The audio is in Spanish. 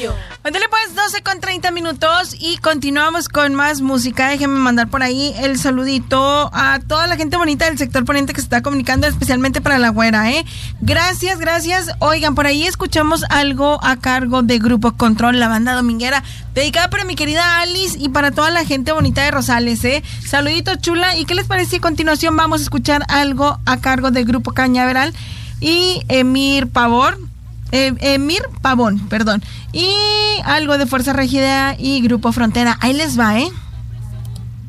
radio. Ándale pues, 12:30 y continuamos con más música. Déjenme mandar por ahí el saludito a toda la gente bonita del sector poniente que se está comunicando, especialmente para la güera, Gracias. Oigan, por ahí escuchamos algo a cargo de Grupo Control, la banda dominguera, dedicada para mi querida Alice y para toda la gente bonita de Rosales, Saludito, chula. ¿Y qué les parece? A continuación vamos a escuchar algo a cargo de Grupo Cañaveral y Emir Pavón, y algo de Fuerza Régida y Grupo Frontera. Ahí les va,